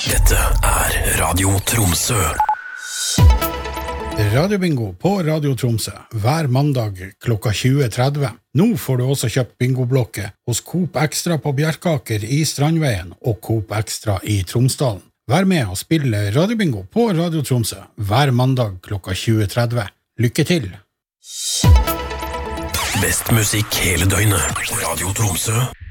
Dette Radio Tromsø. Radiobingo på Radio Tromsø hver mandag klokka 20.30. Nå får du også kjøpt bingoblokke hos Coop Extra på Bjerkaker i Strandveien og Coop Extra i Tromsdalen. Vær med og spille Radiobingo på Radio Tromsø hver mandag klokka 20.30. Lykke til! Best musikk hele døgnet på Radio Tromsø.